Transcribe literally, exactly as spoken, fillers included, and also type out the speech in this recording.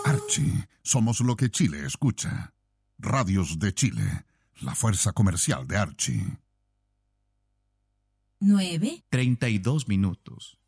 Archie, somos lo que Chile escucha. Radios de Chile, la fuerza comercial de Archie. ¿Nueve? Treinta y dos minutos.